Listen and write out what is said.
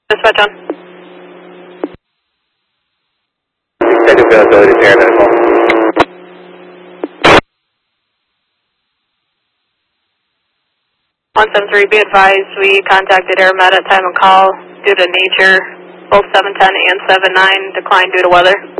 Dispatch on. Check availability to air medical. 173, be advised, we contacted AirMed at time of call due to nature. Both 710 and 79 declined due to weather.